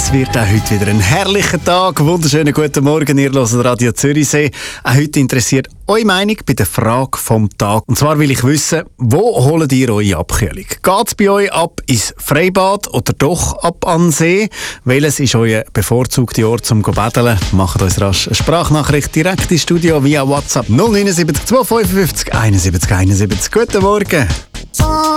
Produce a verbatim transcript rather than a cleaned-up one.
Es wird auch heute wieder ein herrlicher Tag. Wunderschönen guten Morgen, ihr hört Radio Zürichsee. Auch heute interessiert eure Meinung bei der Frage vom Tag. Und zwar will ich wissen, wo holt ihr eure Abkühlung? Geht es bei euch ab ins Freibad oder doch ab an den See? Welches ist euer bevorzugter Ort zum Baden? Macht uns rasch eine Sprachnachricht direkt ins Studio via WhatsApp null neun sieben zwei fünf fünf einundsiebzig einundsiebzig. Guten Morgen.